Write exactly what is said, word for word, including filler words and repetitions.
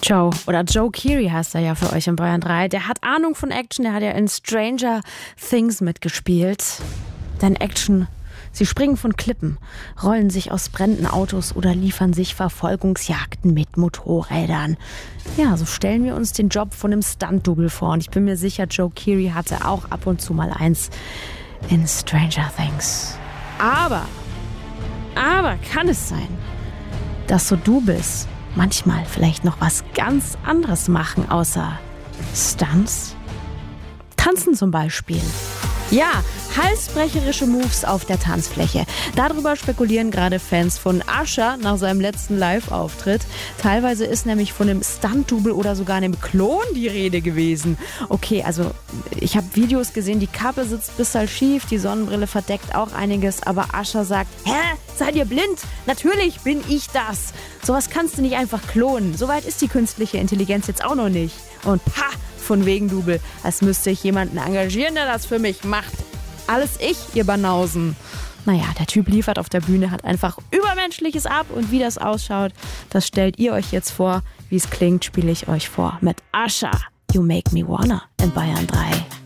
Joe, oder Joe Keery heißt er ja für euch in Bayern drei. Der hat Ahnung von Action, der hat ja in Stranger Things mitgespielt. Denn Action, sie springen von Klippen, rollen sich aus brennenden Autos oder liefern sich Verfolgungsjagden mit Motorrädern. Ja, so stellen wir uns den Job von einem Stunt-Double vor. Und ich bin mir sicher, Joe Keery hatte auch ab und zu mal eins in Stranger Things. Aber, aber kann es sein, dass so Doubles manchmal vielleicht noch was ganz anderes machen, außer Stunts? Tanzen zum Beispiel. Ja, halsbrecherische Moves auf der Tanzfläche. Darüber spekulieren gerade Fans von Usher nach seinem letzten Live-Auftritt. Teilweise ist nämlich von einem Stunt-Double oder sogar einem Klon die Rede gewesen. Okay, also ich habe Videos gesehen, die Kappe sitzt bisschen schief, die Sonnenbrille verdeckt auch einiges, aber Usher sagt, hä, seid ihr blind? Natürlich bin ich das. Sowas kannst du nicht einfach klonen. Soweit ist die künstliche Intelligenz jetzt auch noch nicht. Und pa, von wegen Double, als müsste ich jemanden engagieren, der das für mich macht. Alles ich, ihr Banausen. Naja, der Typ liefert auf der Bühne, hat einfach Übermenschliches ab und wie das ausschaut, das stellt ihr euch jetzt vor. Wie es klingt, spiele ich euch vor mit Usher. You Make Me Wanna in Bayern drei.